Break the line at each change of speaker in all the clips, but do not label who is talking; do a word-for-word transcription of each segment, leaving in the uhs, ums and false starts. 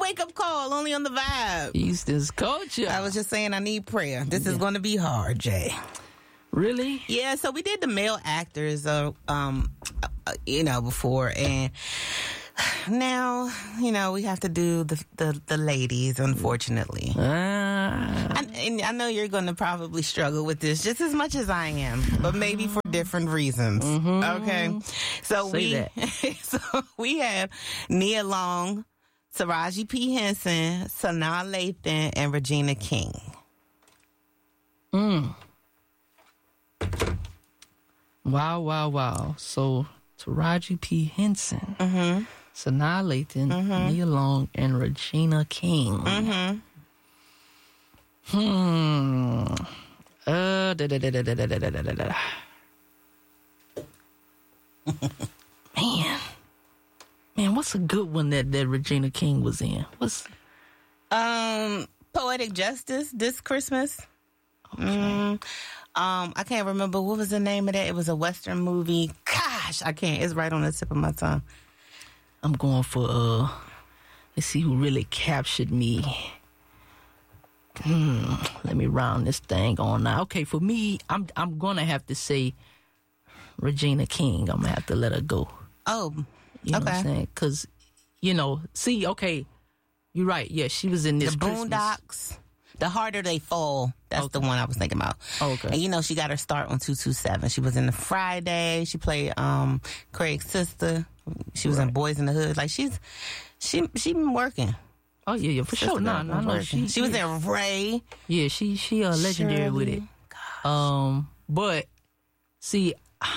wake up call, only on the vibe.
Houston's culture.
I was just saying I need prayer. This yeah. is going to be hard, Jay.
Really?
Yeah, so we did the male actors, uh, um, uh, you know, before, and now, you know, we have to do the the, the ladies, unfortunately. Uh, I, and I know you're going to probably struggle with this just as much as I am, but maybe for different reasons. Mm-hmm. Okay, so
Say
we
that.
so we have Nia Long, Taraji P. Henson, Sanaa Lathan, and Regina King.
Mm. Wow, wow, wow. So, Taraji P. Henson, mm-hmm. Sanaa Lathan, mm-hmm. Nia Long, and Regina King. Mm-hmm. Hmm. Uh, da, da, da, da, da, da, da, da, da. Man. Man, what's a good one that, that Regina King was in? What's...
Um, Poetic Justice, this Christmas. Okay. Mm. Um, I can't remember what was the name of that. It was a Western movie. Gosh, I can't. It's right on the tip of my tongue.
I'm going for uh. Let's see who really captured me. Hmm. Let me round this thing on now. Okay, for me, I'm I'm gonna have to say Regina King. I'm gonna have to let her go.
Oh,
you know
okay.
what I'm saying? Because you know, see, okay, you're right. Yeah, she was in this
the Boondocks. The Harder They Fall. That's okay. The one I was thinking about.
Oh, okay.
And you know, she got her start on two two seven. She was in The Friday. She played um, Craig's sister. She was right. in Boys in the Hood. Like, she's, she she been working.
Oh, yeah, yeah, for sister sure. No, no, no. She,
she was in Ray.
Yeah, she she uh, legendary Shirley. With it. Gosh. Um, But, see,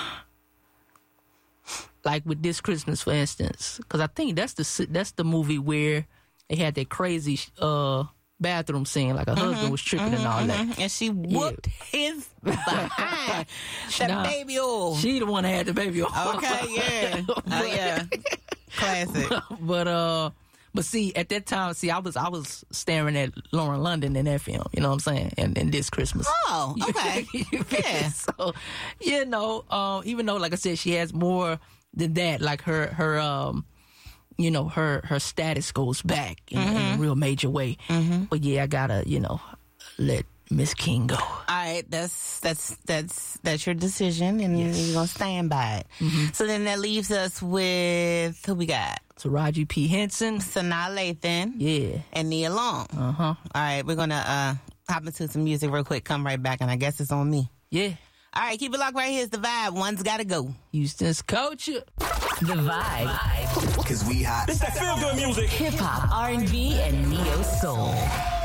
like with This Christmas, for instance, because I think that's the that's the movie where they had that crazy... uh. bathroom scene, like her mm-hmm, husband was tripping mm-hmm, and all
mm-hmm.
that.
And she whooped yeah. his behind. That nah, baby oil.
She the one that had the baby oil.
Okay, yeah. Oh, uh, yeah. Classic.
But, uh, but see, at that time, see, I was I was staring at Lauren London in that film, you know what I'm saying? And, and This Christmas.
Oh, okay. Yeah.
So, you know, uh, even though, like I said, she has more than that, like her, her, um, you know, her, her status goes back in, mm-hmm. in a real major way. Mm-hmm. But yeah, I gotta, you know, let Miss King go.
All right, that's that's that's that's your decision, and yes. you're gonna stand by it. Mm-hmm. So then that leaves us with who we got?
Taraji P. Henson,
Sanaa Lathan,
yeah,
and Nia Long.
Uh huh.
All right, we're gonna uh, hop into some music real quick. Come right back, and I guess it's on me.
Yeah.
All right, keep it locked right here. It's The Vibe. One's gotta go.
Houston's culture.
The Vibe.
Cause we hot.
It's that feel good music.
Hip hop, R and B, and neo soul.